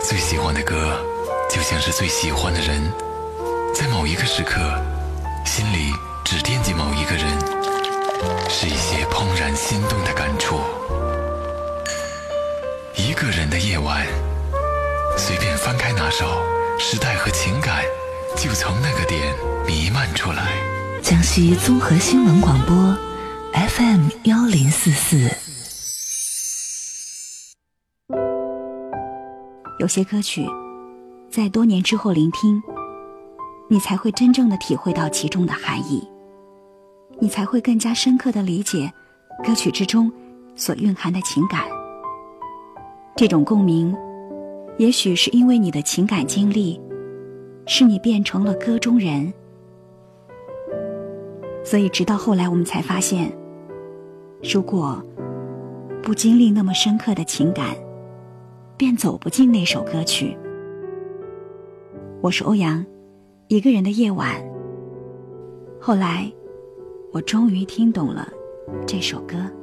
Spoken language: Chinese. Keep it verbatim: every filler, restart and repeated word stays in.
最喜欢的歌就像是最喜欢的人，在某一个时刻心里只惦记某一个人，是一些怦然心动的感触。一个人的夜晚，随便翻开哪首，时代和情感就从那个点弥漫出来。 江西综合新闻广播 F M 一零四四。 有些歌曲在多年之后聆听，你才会真正的体会到其中的含义，你才会更加深刻的理解歌曲之中所蕴含的情感。这种共鸣也许是因为你的情感经历使你变成了歌中人，所以直到后来我们才发现，如果不经历那么深刻的情感，便走不进那首歌曲。我是欧阳，一个人的夜晚。后来我终于听懂了这首歌。